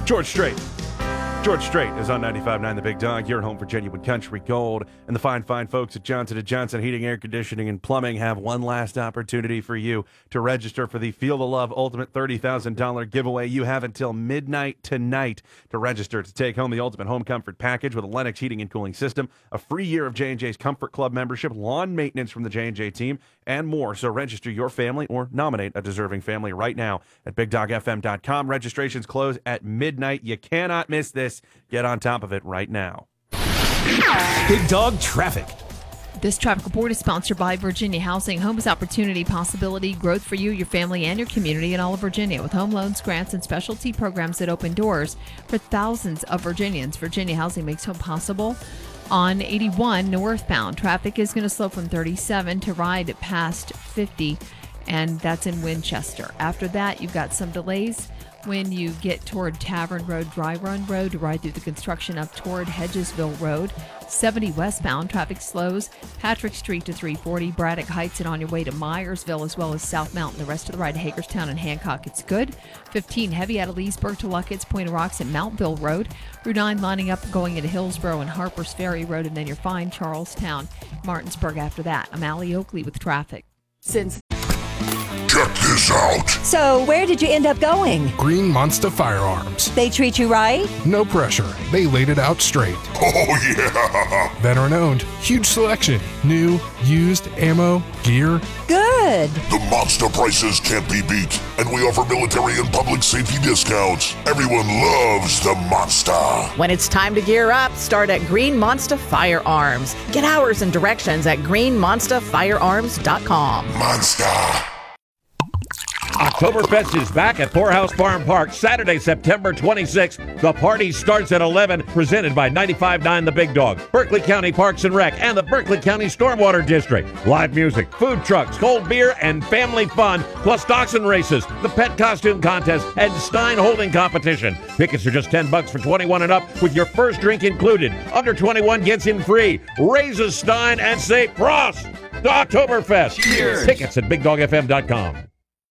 George Strait. George Strait is on 95.9 The Big Dog. You're at home for genuine country gold. And the fine folks at Johnson & Johnson Heating, Air Conditioning, and Plumbing have one last opportunity for you to register for the Feel the Love Ultimate $30,000 giveaway. You have until midnight tonight to register to take home the Ultimate Home Comfort Package with a Lennox heating and cooling system, a free year of J&J's Comfort Club membership, lawn maintenance from the J&J team, and more. So register your family or nominate a deserving family right now at BigDogFM.com. Registrations close at midnight. You cannot miss this. Get on top of it right now. Big Dog Traffic. This traffic report is sponsored by Virginia Housing. Home is opportunity, possibility, growth for you, your family, and your community in all of Virginia. With home loans, grants, and specialty programs that open doors for thousands of Virginians. Virginia Housing makes home possible. On 81 northbound, traffic is going to slow from 37 to ride past 50, and that's in Winchester. After that, you've got some delays when you get toward Tavern Road, Dry Run Road, to ride through the construction up toward Hedgesville Road. 70 westbound, traffic slows Patrick Street to 340, Braddock Heights, and on your way to Myersville, as well as South Mountain. The rest of the ride to Hagerstown and Hancock, it's good. 15 heavy out of Leesburg to Luckett's, Point of Rocks, and Mountville Road. Route 9 lining up going into Hillsborough and Harpers Ferry Road, and then you're fine Charlestown, Martinsburg after that. I'm Allie Oakley with traffic. Check this out. So, where did you end up going? Green Monster Firearms. They treat you right? No pressure. They laid it out straight. Oh, yeah. Veteran owned. Huge selection. New, used, ammo, gear. Good. The monster prices can't be beat, and we offer military and public safety discounts. Everyone loves the monster. When it's time to gear up, start at Green Monster Firearms. Get hours and directions at greenmonsterfirearms.com. Monster. Oktoberfest is back at Poorhouse Farm Park Saturday, September 26th. The party starts at 11, presented by 95.9 The Big Dog, Berkeley County Parks and Rec, and the Berkeley County Stormwater District. Live music, food trucks, cold beer, and family fun, plus dachshund races, the pet costume contest, and Stein holding competition. Tickets are just $10 for 21 and up, with your first drink included. Under 21 gets in free. Raise a Stein and say Prost to Oktoberfest. Cheers. Tickets at BigDogFM.com.